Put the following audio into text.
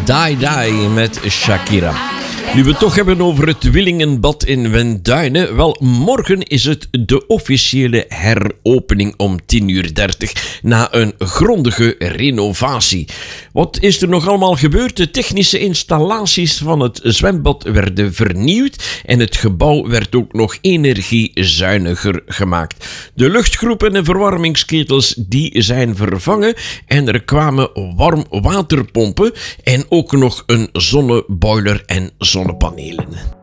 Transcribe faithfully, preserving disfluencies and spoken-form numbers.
Die Die met Shakira. Nu we het toch hebben over het Willingenbad in Wenduinen, wel, morgen is het de officiële heropening om tien uur dertig na een grondige renovatie. Wat is er nog allemaal gebeurd? De technische installaties van het zwembad werden vernieuwd en het gebouw werd ook nog energiezuiniger gemaakt. De luchtgroepen en verwarmingsketels die zijn vervangen en er kwamen warmwaterpompen en ook nog een zonneboiler en zonnepanelen.